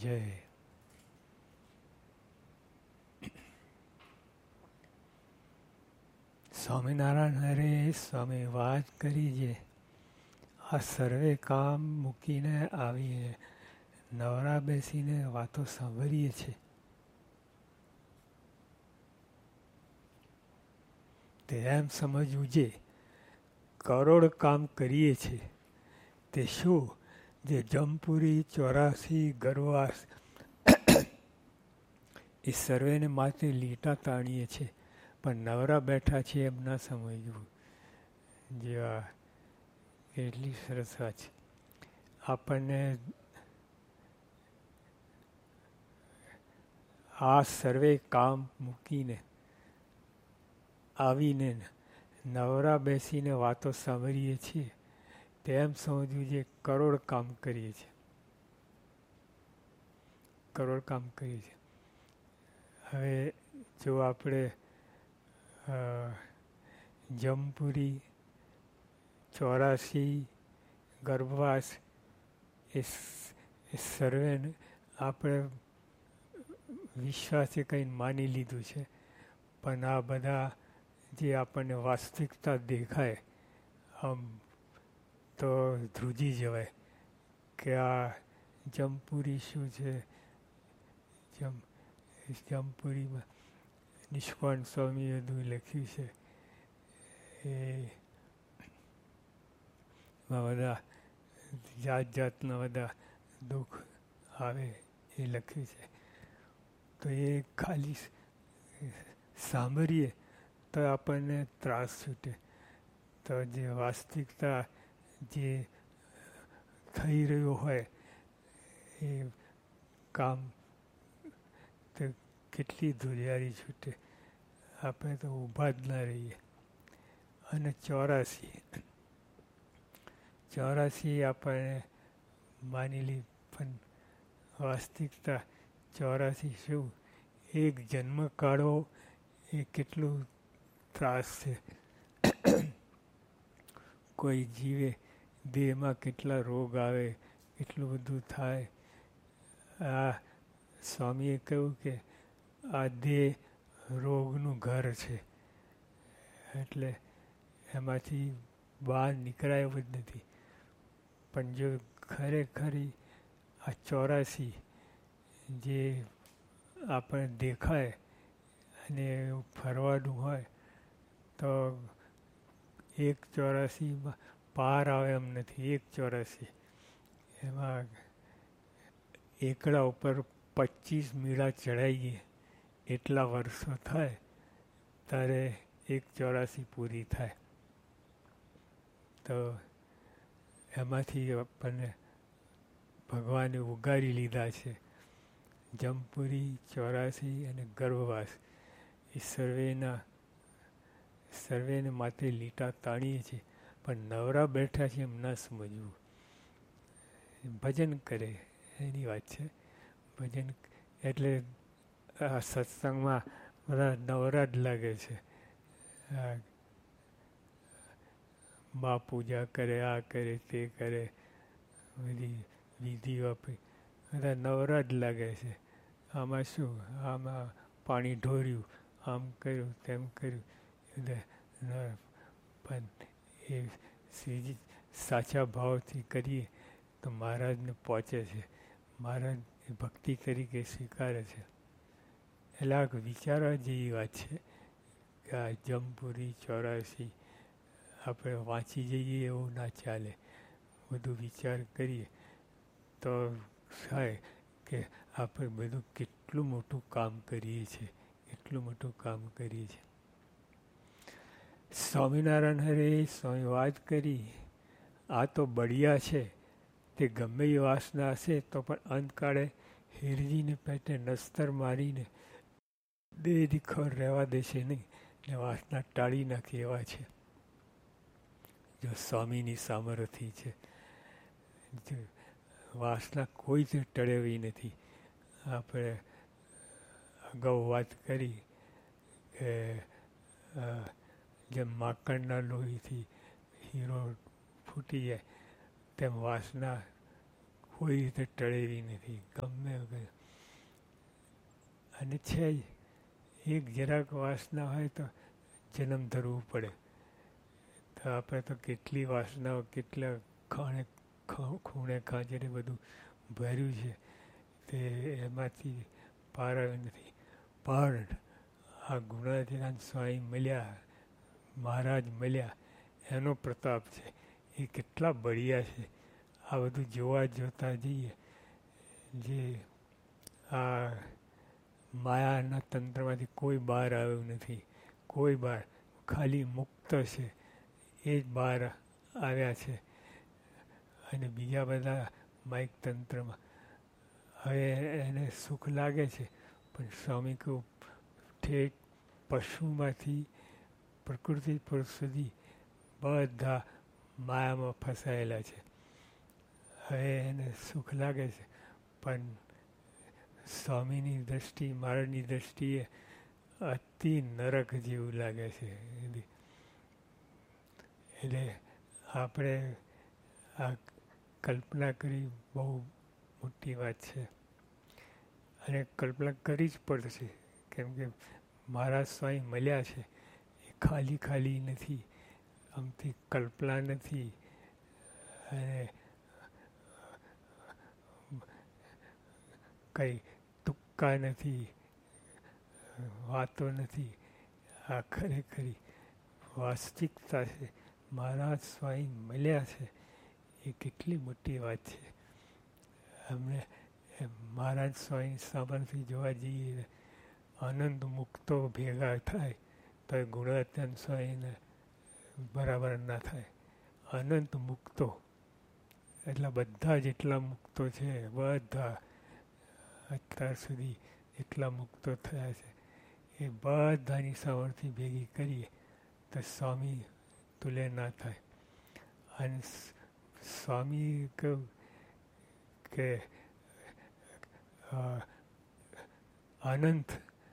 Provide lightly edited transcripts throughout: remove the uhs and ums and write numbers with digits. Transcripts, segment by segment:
જય. સ્વામિનારાયણ હરે સ્વામી વાત કરી છે. આ સર્વે કામ મૂકીને આવીને નવરા બેસીને વાતો સાંભળીએ છીએ. તે એમ સમજવું છે કરોડ કામ કરીએ છીએ તે શું? જે જમપુરી 84 ગરવાસ એ સર્વેને માથે લીટા તાણીએ છીએ, પણ નવરા બેઠા છીએ એમ ના સમજવું. જેવા એટલી સરસ વાત છે. આપણને આ સર્વે કામ મૂકીને આવીને નવરા બેસીને વાતો સાંભળીએ છીએ તેમ સમજવું છે કરોડ કામ કરીએ છીએ. કરોડ કામ કરીએ છીએ. હવે જો આપણે જમપુરી 84 ગર્ભવાસ એ સર્વેને આપણે વિશ્વાસે કંઈ માની લીધું છે, પણ આ બધા જે આપણને વાસ્તવિકતા દેખાય આમ તો ધ્રુજી જવાય કે આ જમપુરી શું છે. જમપુરીમાં નિષ્કાળ સ્વામીએ બધું લખ્યું છે. એમાં બધા જાત જાતના બધા દુઃખ આવે એ લખ્યું છે. તો એ ખાલી સાંભળીએ તો આપણને ત્રાસ છૂટે. તો જે વાસ્તવિકતા જે થઈ રહ્યું હોય એ કામ તો કેટલી ધુલિયારી છૂટે. આપણે તો ઊભા જ ના રહીએ. અને 84 આપણને માનેલી, પણ વાસ્તવિકતા 84 શું? એક જન્મ કાઢવો એ કેટલું ત્રાસ છે. કોઈ જીવે દેહમાં કેટલા રોગ આવે, કેટલું બધું થાય. આ સ્વામીએ કહ્યું કે આ દેહ રોગનું ઘર છે, એટલે એમાંથી બહાર નીકળાય એવું જ નથી. પણ જો ખરેખરી આ 84 જે આપણે દેખાય અને ફરવાનું હોય તો 184માં પાર આવે એમ નથી. 184 એમાં એકડા ઉપર 25 મીલા ચડાવીએ એટલા વર્ષો થાય ત્યારે 184 પૂરી થાય. તો એમાંથી આપણને ભગવાને ઉગારી લીધા છે. જમપુરી 84 અને ગર્ભવાસ એ સર્વેને માથે લીટા તાણીએ છીએ, પણ નવરા બેઠા છે એમ ના સમજવું. ભજન કરે એની વાત છે. ભજન એટલે આ સત્સંગમાં બધા નવરા જ લાગે છે. મા પૂજા કરે, આ કરે, તે કરે, બધી વિધિઓ આપે, બધા નવરા જ લાગે છે. આમાં શું? આમાં પાણી ઢોર્યું, આમ કર્યું, તેમ કર્યું. પણ એ સાચા ભાવથી કરીએ તો મહારાજને પહોંચે છે. મહારાજ ભક્તિ તરીકે સ્વીકારે છે. એટલે આ વિચારવા જેવી વાત છે કે આ જમપુરી 84 આપણે વાંચી જઈએ એવું ના ચાલે. બધું વિચાર કરીએ તો થાય કે આપણે બધું કેટલું મોટું કામ કરીએ છીએ, કેટલું મોટું કામ કરીએ છીએ. સ્વામિનારાયણ હરે સ્વામી વાત કરી. આ તો બળિયા છે, તે ગમે એ વાસના હશે તો પણ અંતકાળે હિરજીને પેટે નસ્તર મારીને દેહ દીખર રહેવા દેશે નહીં ને વાસના ટાળી નાખે એવા છે. જો સ્વામીની સામર્થ્ય છે. વાસના કોઈ જ ટળેવી નથી. આપણે અગાઉ વાત કરી કે જેમ માકણના લોહીથી હીરો ફૂટી જાય તેમ વાસના કોઈ રીતે ટળેવી નથી, ગમે વગર. અને છે જ, એક જરાક વાસના હોય તો જન્મ ધરવું પડે. તો આપણે તો કેટલી વાસનાઓ, કેટલા ખૂણે ખાંચરે બધું ભર્યું છે, તે એમાંથી પાર નથી. પણ આ ગુણાતીતાન સ્વામી મળ્યા, મહારાજ મળ્યા, એનો પ્રતાપ છે. એ કેટલા બળિયા છે. આ બધું જોતા જઈએ, જે આ માયાના તંત્રમાંથી કોઈ બહાર આવ્યું નથી, કોઈ બહાર, ખાલી મુક્ત છે એ જ બહાર આવ્યા છે. અને બીજા બધા માઇક તંત્રમાં હવે એને સુખ લાગે છે, પણ સ્વામી કહું ઠેઠ પશુમાંથી પ્રકૃતિ પુરુષ સુધી બધા માયામાં ફસાયેલા છે. હવે એને સુખ લાગે છે, પણ સ્વામીની દ્રષ્ટિ, મહારાજની દ્રષ્ટિએ અતિ નરક જેવું લાગે છે. એટલે આપણે આ કલ્પના કરી બહુ મોટી વાત છે, અને કલ્પના કરવી જ પડશે. કેમ કે મહારાજ સ્વામી મળ્યા છે એ ખાલી નથી, આમથી કલ્પના નથી, અને કંઈ તુક્કા નથી, વાતો નથી. આ ખરેખરી વાસ્તવિકતા છે. મહારાજ સ્વામી મળ્યા છે એ કેટલી મોટી વાત છે. અમને મહારાજ સ્વામી સામર્થ્ય જોવા જઈએ, આનંદ મુક્તો ભેગા થાય તો એ ગુણાતીતાન સ્વામીને બરાબર ના થાય. અનંત મુક્તો એટલા બધા જેટલા મુક્તો છે, બધા અત્યાર સુધી એટલા મુક્તો થયા છે, એ બધાની સામર્થ્ય ભેગી કરીએ તો સ્વામી તુલ્ય ના થાય. અને સ્વામી કહ્યું કે અનંત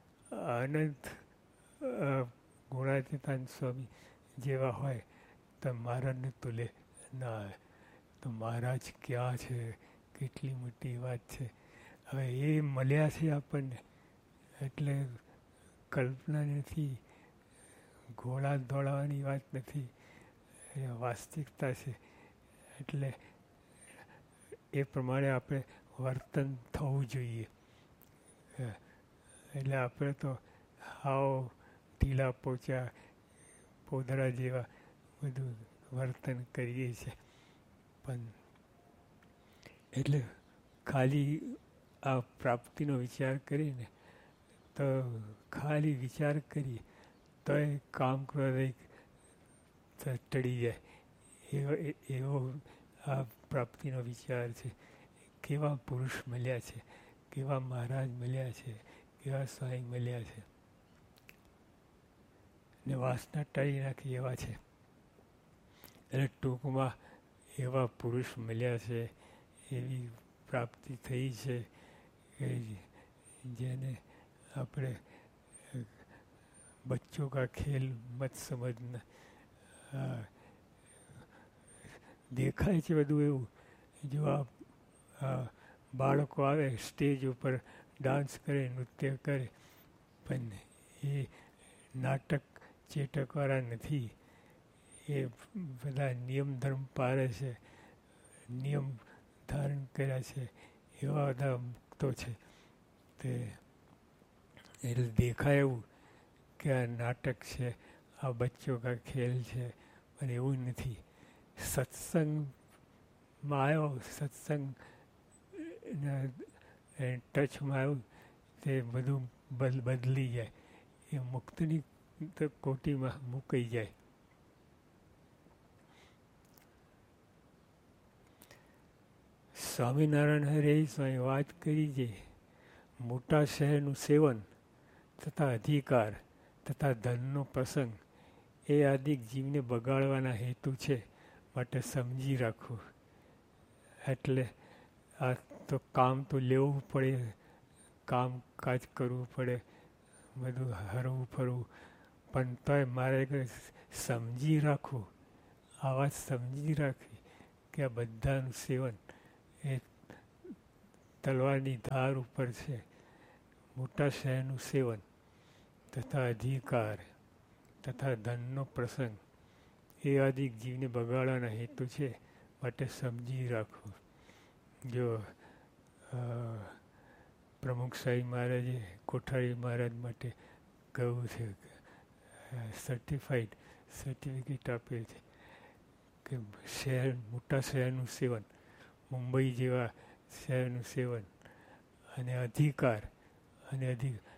ગુણાતીતાન સ્વામી જેવા હોય તો મહારાજને તુલે ના આવે. તો મહારાજ ક્યાં છે, કેટલી મોટી વાત છે. હવે એ મળ્યા છે આપણને, એટલે કલ્પના નથી, ઘોડા દોડાવવાની વાત નથી, એ વાસ્તવિકતા છે. એટલે એ પ્રમાણે આપણે વર્તન થવું જોઈએ. એટલે આપણે તો હાવ ઢીલા પોચા પોદળા જેવા બધું વર્તન કરીએ છીએ. પણ એટલે ખાલી આ પ્રાપ્તિનો વિચાર કરીને તો ખાલી વિચાર કરીએ તો એ કામ ક્રોધ ટળી જાય, એવો આ પ્રાપ્તિનો વિચાર છે. કેવા પુરુષ મળ્યા છે, કેવા મહારાજ મળ્યા છે, કેવા સ્વામી મળ્યા છે, ને વાસના ટાળી નાખી એવા છે. એટલે ટૂંકમાં એવા પુરુષ મળ્યા છે, એવી પ્રાપ્તિ થઈ છે કે જેને આપણે બચ્ચો કા ખેલ મત સમજના. દેખાય છે બધું એવું. જો આ બાળકો આવે સ્ટેજ ઉપર ડાન્સ કરે, નૃત્ય કરે, પણ એ નાટક ચેટકવાળા નથી. એ બધા નિયમ ધર્મ પાળે છે, નિયમ ધારણ કર્યા છે, એવા બધા મુક્તો છે. તે એટલે દેખાય એવું કે આ નાટક છે, આ બચ્ચો કા ખેલ છે, પણ એવું નથી. સત્સંગમાં આવ્યો, સત્સંગ ટચમાં આવ્યું તે બધું બદલી જાય, એ મુક્તની કોટીમાં મૂકાઈ જાય. સ્વામિનારાયણ હરે સ્વામી વાત કરી છે, મોટા શહેરનું સેવન તથા અધિકાર તથા ધનનો પ્રસંગ એ આદિક જીવને બગાડવાના હેતુ છે, માટે સમજી રાખવું. એટલે આ તો કામ તો લેવું પડે, કામકાજ કરવું પડે, બધું હરવું ફરવું, પણ તોય મારે સમજી રાખવું. આ વાત સમજી રાખવી કે આ બધાનું સેવન એ તલવારની ધાર ઉપર છે. મોટા શહેરનું સેવન તથા અધિકાર તથા ધનનો પ્રસંગ એ આદિક જીવને બગાડવાના હેતુ છે, માટે સમજી રાખવું. જો પ્રમુખ સાહેબ મહારાજે કોઠારી મહારાજ માટે કહ્યું છે, સર્ટિફિકેટ આપેલ છે કે મોટા શહેરનું સેવન, મુંબઈ જેવા શહેરનું સેવન અને અધિકાર અને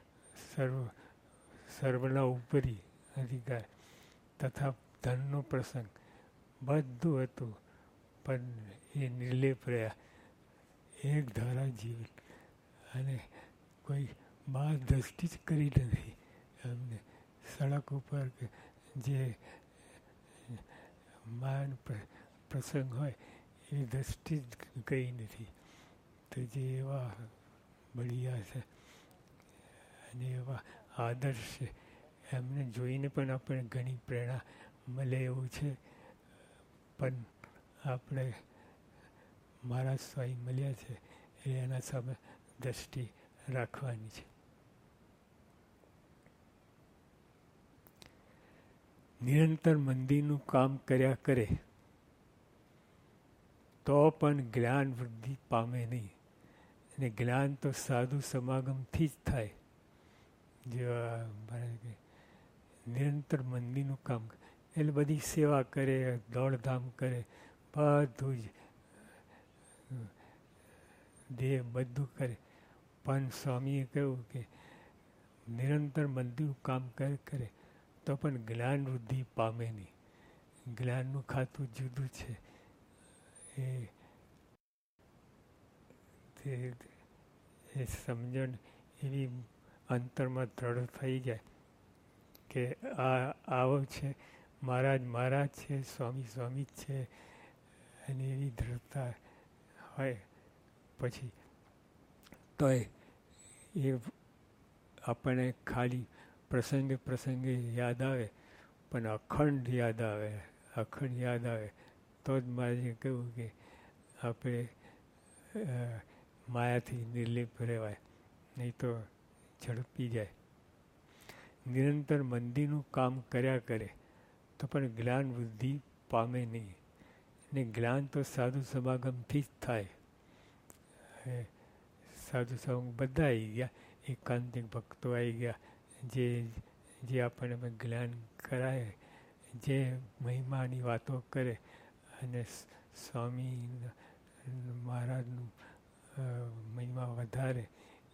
સર્વના ઉપરી અધિકાર તથા ધનનો પ્રસંગ બધું હતું, પણ એ નિર્લેપ રહ્યા, એક ધારા જીવન અને કોઈ બાર દ્રષ્ટિ જ કરી નથી. એમને સડક ઉપર જે માન પ્રસંગ હોય એવી દ્રષ્ટિ જ ગઈ નથી. તો જે એવા બળિયા છે અને એવા આદર્શ છે, એમને જોઈને પણ આપણે ઘણી પ્રેરણા મળે એવું છે. પણ આપણે મહારાજ સ્વામી મળ્યા છે એ એના સામે દ્રષ્ટિ રાખવાની છે. નિરંતર મંદિરનું કામ કર્યા કરે તો પણ જ્ઞાન વૃદ્ધિ પામે નહીં. અને જ્ઞાન તો સાધુ સમાગમથી જ થાય. જે નિરંતર મંદિરનું કામ એટલે બધી સેવા કરે, દોડધામ કરે, બધું જ દેહ બધું કરે, પણ સ્વામીએ કહ્યું કે નિરંતર મંદિરનું કામ કરે તો પણ જ્ઞાન વૃદ્ધિ પામે નહીં. જ્ઞાનનું ખાતું જુદું છે. એ સમજણ એવી અંતરમાં દ્રઢ થઈ જાય કે આવો છે, મહારાજ છે, સ્વામી જ છે, અને એવી દ્રઢતા હોય પછી તોય એ આપણને ખાલી પ્રસંગે યાદ આવે, પણ અખંડ યાદ આવે તો જ મહારાજે કહ્યું કે આપણે માયાથી નિર્લેપ રહેવાય, નહીં તો ઝડપી જાય. નિરંતર મંદિરનું કામ કર્યા કરે તો પણ જ્ઞાન વૃદ્ધિ પામે નહીં. ને જ્ઞાન તો સાધુ સમાગમથી જ થાય. સાધુ સમાગમ બધા આવી ગયા, એકાંતિક ભક્તો આવી ગયા, જે આપણને જ્ઞાન કરાય, જે મહિમાની વાતો કરે અને સ્વામી મહારાજનું મહિમા વધારે,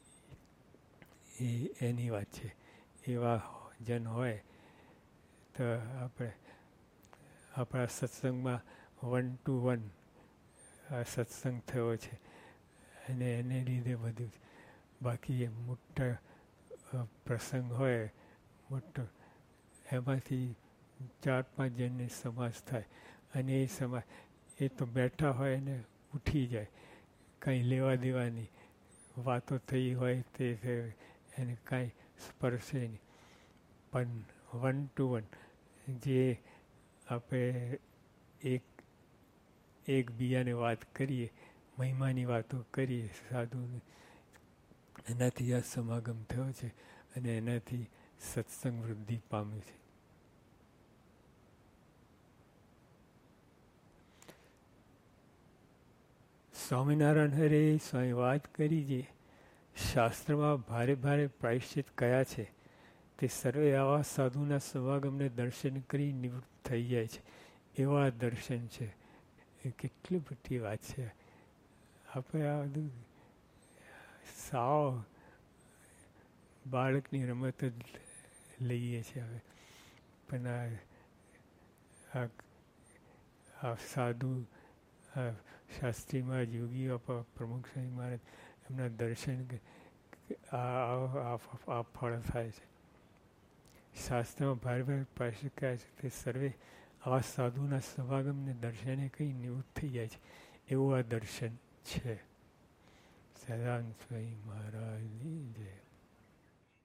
એની વાત છે. એવા જન હોય તો આપણે આપણા સત્સંગમાં 1 to 1 સત્સંગ થયો છે અને એને લીધે બધું. બાકી એ મોટા પ્રસંગ હોય મોટો, એમાંથી 4-5 જણને સમાજ થાય અને એ સમાજ એ તો બેઠા હોય ને ઉઠી જાય, કંઈ લેવા દેવાની વાતો થઈ હોય તે એને કાંઈ સ્પર્શે નહીં. પણ 1 to 1 જે આપણે એકબીજાને વાત કરીએ, મહિમાની વાતો કરીએ સાધુની, એનાથી આ સમાગમ થયો છે અને એનાથી સત્સંગ વૃદ્ધિ પામે છે. સ્વામિનારાયણ હરે સ્વામી વાત કરી છે, શાસ્ત્રમાં ભારે પ્રાયશ્ચિત કયા છે તે સર્વે આવા સાધુના સમાગમને દર્શન કરી નિવૃત્ત થઈ જાય છે. એવા દર્શન છે. એ કેટલી મોટી વાત છે. આપણે આ બધું સાવ બાળકની રમત જ લઈએ છીએ હવે, પણ આ સાધુ શાસ્ત્રીમાં યોગીઓ પ્રમુખ સ્વામી મહારાજ એમના દર્શન આ ફળ થાય છે. શાસ્ત્રમાં ભારે પ્રાયશ્ચિત કયા છે તે સર્વે આવા સાધુના સમાગમને દર્શને કંઈ નિવૃત્ત થઈ જાય છે. એવું આ દર્શન છે. સદાનંદ સ્વામી મહારાજની જય.